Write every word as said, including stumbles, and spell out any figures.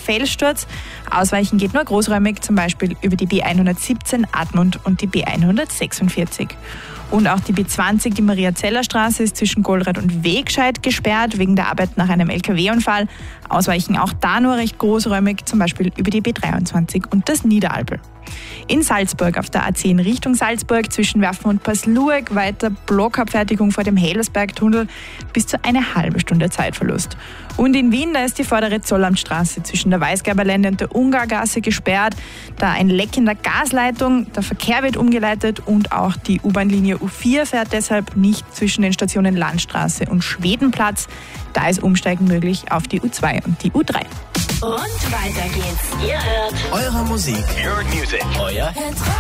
Felssturz. Ausweichen geht nur großräumig, zum Beispiel über die B hundertsiebzehn Admont und die B hundertsechsundvierzig. Und auch die B zwanzig, die Maria-Zeller-Straße, ist zwischen Golrath und Wegscheid gesperrt, wegen der Arbeit nach einem L K W-Unfall. Ausweichen auch da nur recht großräumig, zum Beispiel über die B dreiundzwanzig und das Niederalbel. In Salzburg auf der A zehn Richtung Salzburg zwischen Werfen und Paslueg weiter Blockabfertigung vor dem Hellersbergtunnel, bis zu eine halbe Stunde Zeitverlust. Und in Wien, da ist die vordere Zollamtstraße zwischen der Weißgerberlände und der Ungargasse gesperrt, da ein Leck in der Gasleitung, der Verkehr wird umgeleitet und auch die U-Bahn-Linie U vier fährt deshalb nicht zwischen den Stationen Landstraße und Schwedenplatz. Da ist Umsteigen möglich auf die U zwei und die U drei. Und weiter geht's. Ihr hört eure Musik. Your music. Euer